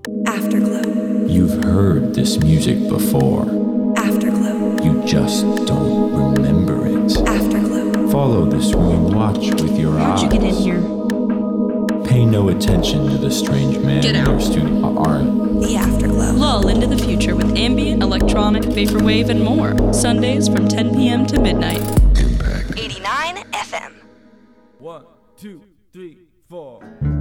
Afterglow. You've heard this music before. Afterglow. You just don't remember it. Afterglow. Follow this room, watch with your eyes. How'd you get in here? Pay no attention to the strange man Get in out. your studio. The Afterglow. Lull into the future with ambient, electronic, vaporwave, and more. Sundays from 10 p.m. to midnight. 89 FM. 1, 2, 3, 4.